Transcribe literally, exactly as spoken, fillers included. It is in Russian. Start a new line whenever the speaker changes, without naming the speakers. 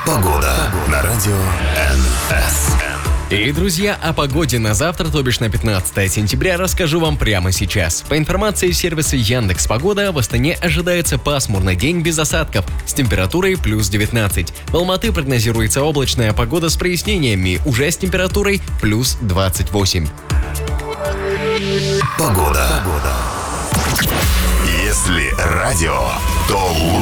Погода на радио эн эс.
И, друзья, о погоде на завтра, то бишь на пятнадцатое сентября, расскажу вам прямо сейчас. По информации сервиса Яндекс.Погода, в Астане ожидается пасмурный день без осадков с температурой плюс девятнадцать. В Алматы прогнозируется облачная погода с прояснениями, уже с температурой плюс двадцать восемь.
Погода. Если радио, то лучше.